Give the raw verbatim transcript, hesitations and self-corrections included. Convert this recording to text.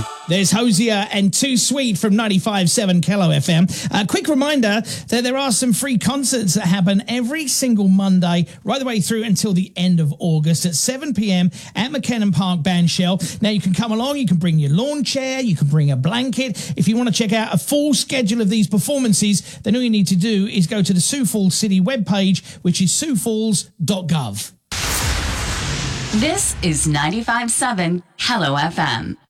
There's Hosier and Too Sweet from ninety-five point seven Kello F M. A quick reminder that there are some free concerts that happen every single Monday, right the way through until the end of August at seven p.m. at McKenna Park Bandshell. Now, you can come along, you can bring your lawn chair, you can bring a blanket. If you want to check out a full schedule of these performances, then all you need to do is go to the Sioux Falls City webpage, which is sioux falls dot gov. This is ninety-five point seven Kello F M.